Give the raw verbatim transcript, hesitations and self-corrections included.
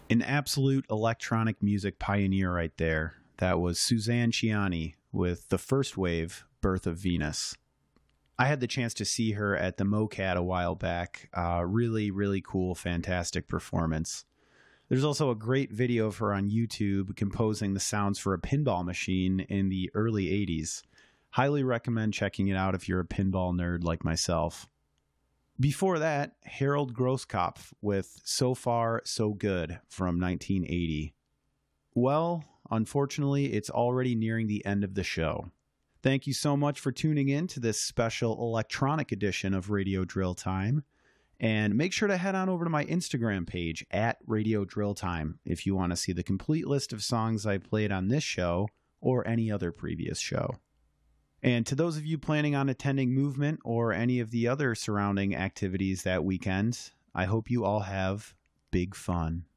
An absolute electronic music pioneer right there. That was Suzanne Ciani with the first wave, Birth of Venus. I had the chance to see her at the MoCat a while back. Uh, really, really cool, fantastic performance. There's also a great video of her on YouTube composing the sounds for a pinball machine in the early eighties. Highly recommend checking it out if you're a pinball nerd like myself. Before that, Harold Grosskopf with So Far, So Good from nineteen eighty. Well, unfortunately, it's already nearing the end of the show. Thank you so much for tuning in to this special electronic edition of Radio Drill Time. And make sure to head on over to my Instagram page at Radio Drill Time if you want to see the complete list of songs I played on this show or any other previous show. And to those of you planning on attending Movement or any of the other surrounding activities that weekend, I hope you all have big fun.